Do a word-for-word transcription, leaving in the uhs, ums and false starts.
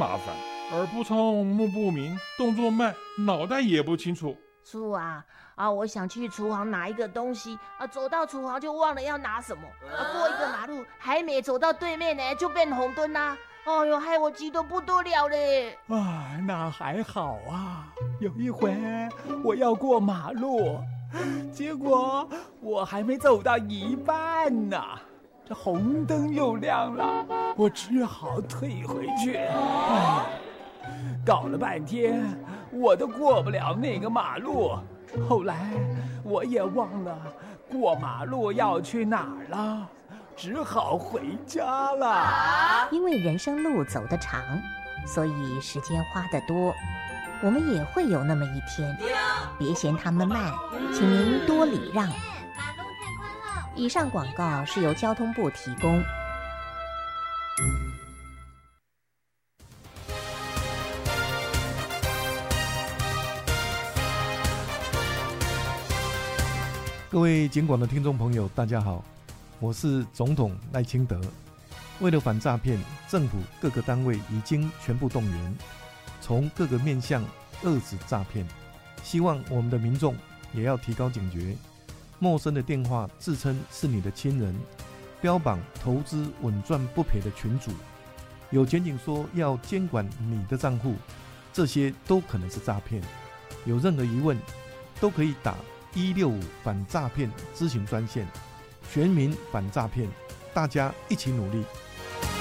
麻烦，耳不聪，目不明，动作慢，脑袋也不清楚。 叔啊啊！我想去厨房拿一个东西啊，走到厨房就忘了要拿什么啊，过一个马路还没走到对面呢，就变红灯啦！哎呦，害我急得不得了嘞！ 啊，那还好啊。有一回我要过马路，结果我还没走到一半呢，这红灯又亮了，我只好退回去。哎，搞了半天我都过不了那个马路，后来我也忘了过马路要去哪儿了，只好回家了。 因为人生路走得长，所以时间花得多，我们也会有那么一天。别嫌他们慢，请您多礼让。以上广告是由交通部提供。 各位警广的听众朋友，大家好，我是总统赖清德。为了反诈骗，政府各个单位已经全部动员，从各个面向遏止诈骗。希望我们的民众也要提高警觉，陌生的电话自称是你的亲人，标榜投资稳赚不赔的群组，有检警说要监管你的账户，这些都可能是诈骗。有任何疑问，都可以打一六五反诈骗咨询专线，全民反诈骗，大家一起努力。